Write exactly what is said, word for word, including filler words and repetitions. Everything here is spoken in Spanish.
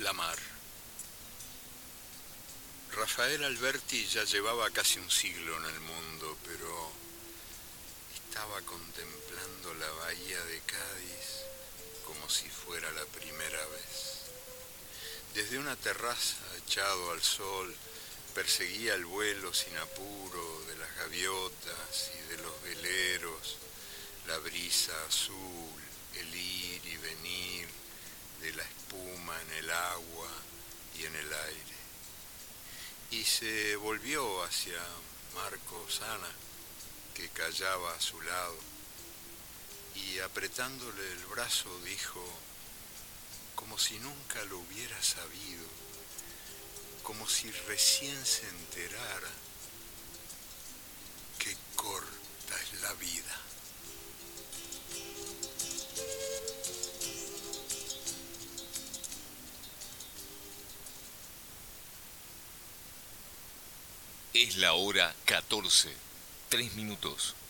La mar. Rafael Alberti ya llevaba casi un siglo en el mundo, pero estaba contemplando la bahía de Cádiz como si fuera la primera vez. Desde una terraza, echado al sol, perseguía el vuelo sin apuro de las gaviotas y de los veleros, la brisa azul, el ir y venir de la espuma en el agua y en el aire. Y se volvió hacia Marco Sana, que callaba a su lado, y apretándole el brazo dijo, como si nunca lo hubiera sabido, como si recién se enterara, qué corta es la vida. Es la hora catorce, tres minutos.